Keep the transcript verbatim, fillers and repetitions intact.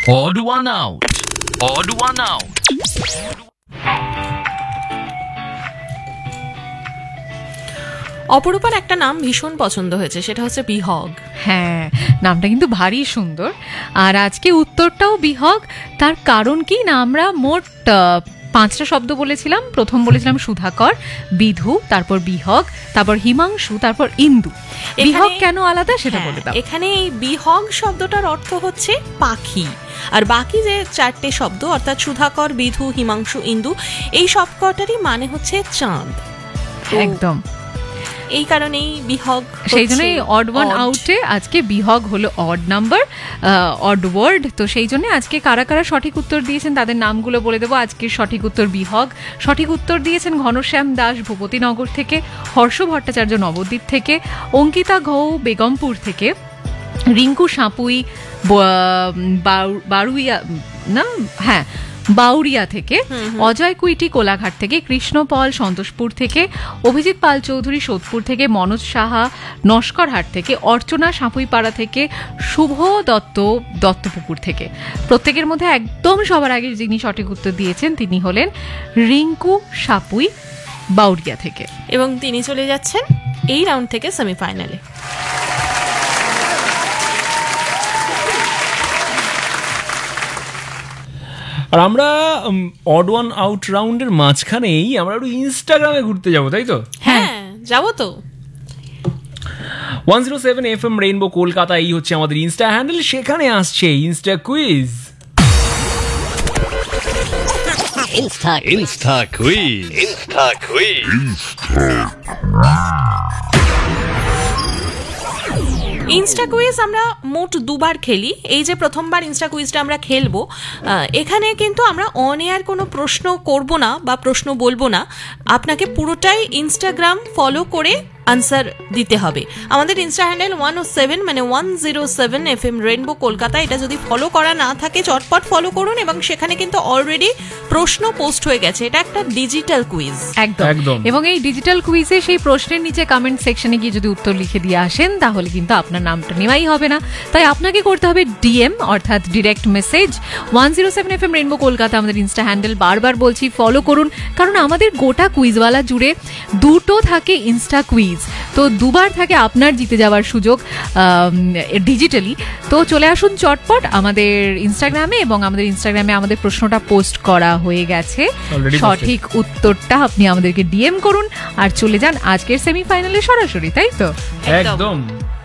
Odd one out. Odd one out. অপরূপার একটা নাম ভীষণ পছন্দ হয়েছে, সেটা হচ্ছে বিহগ। হ্যাঁ, নামটা কিন্তু ভারী সুন্দর। আর আজকে উত্তরটাও বিহগ। তার কারণ কি না, আমরা মোট পাঁচটা শব্দ বলেছিলাম। প্রথম বলেছিলাম সুধাকর, বিধু, তারপর বিহগ, তারপর হিমাংশু, তারপর ইন্দু। বিহগ কেন আলাদা সেটা বলে দাও। এখানে এই বিহগ শব্দটার অর্থ হচ্ছে পাখি, আর বাকি যে চারটে শব্দ অর্থাৎ সুধাকর, বিধু, হিমাংশু, ইন্দু, এই সবকটারই মানে হচ্ছে চাঁদ। একদম, এই কারণেই বিহগ। সেই জন্য অড ওয়ান আউটে আজকে বিহগ হলো অড নাম্বার, অড ওয়ার্ড। তো সেই জন্য আজকে কারা কারা সঠিক উত্তর দিয়েছেন তাদের নামগুলো বলে দেবো। আজকের সঠিক উত্তর বিহগ। সঠিক উত্তর দিয়েছেন ঘনশ্যাম দাস ভূপতিনগর থেকে, হর্ষ ভট্টাচার্য নবদ্বীপ থেকে, অঙ্কিতা ঘৌ বেগমপুর থেকে, রিঙ্কু সাঁপুই বারুইয়া না হ্যাঁ বাউরিয়া থেকে, অজয় কুইটি কোলাঘাট থেকে, কৃষ্ণ পল সন্তোষপুর থেকে, অভিজিৎ পাল চৌধুরী সোদপুর থেকে, মনোজ সাহা নস্করহাট থেকে, অর্চনা সাঁপুইপাড়া থেকে, শুভ দত্ত দত্তপুকুর থেকে। প্রত্যেকের মধ্যে একদম সবার আগে যিনি সঠিক উত্তর দিয়েছেন তিনি হলেন রিঙ্কু সাঁপুই বাউরিয়া থেকে, এবং তিনি চলে যাচ্ছেন এই রাউন্ড থেকে সেমিফাইনালে। আর আমরা অড ওয়ান আউট রাউন্ডের মাঝখানেই আমরা একটু ইনস্টাগ্রামে ঘুরতে যাবো, তাই তো? হ্যাঁ, যাবো তো। One zero seven F M rainbow Kolkata, এই হচ্ছে আমাদের ইনস্টা হ্যান্ডেল। সেখানে আসছে Insta quiz. Insta Insta quiz. Insta quiz. Insta quiz আমরা মোট দুবার খেলি। এই যে প্রথমবার ইনস্টা কুইজটা আমরা খেলবো, এখানে কিন্তু আমরা অন এয়ার কোনো প্রশ্ন করব না বা প্রশ্ন বলবো না। আপনাকে পুরোটাই ইনস্টাগ্রাম ফলো করে আনসার দিতে হবে। আমাদের ইনস্টা হ্যান্ডেল ওয়ান ও সেভেন মানে one zero seven F M rainbow Kolkata. এটা যদি ফলো করা না থাকে চটপট ফলো করুন, এবং সেখানে কিন্তু অলরেডি প্রশ্ন পোস্ট হয়ে গেছে। এটা একটা ডিজিটাল কুইজ। একদম। এবং এই ডিজিটাল কুইজে সেই প্রশ্নের নিচে কমেন্ট সেকশনে গিয়ে যদি উত্তর লিখে দিয়ে আসেন তাহলে কিন্তু আপনার নামটা নেওয়াই হবে না। তাই আপনাকে করতে হবে ডিএম অর্থাৎ direct message. One zero seven F M rainbow Kolkata আমাদের ইনস্টা হ্যান্ডেল। বারবার বলছি ফলো করুন, কারণ আমাদের গোটা কুইজওয়ালা জুড়ে দুটো থাকে ইনস্টা কুইজ, তো দুবার থাকে আপনার জিতে যাওয়ার সুযোগ ডিজিটালি। তো চলে আসুন চটপট আমাদের ইনস্টাগ্রামে, এবং আমাদের ইনস্টাগ্রামে আমাদের প্রশ্নটা পোস্ট করা হয়ে গেছে। সঠিক উত্তরটা আপনি আমাদেরকে ডিএম করুন আর চলে যান আজকের সেমিফাইনালে সরাসরি, তাই তো? একদম।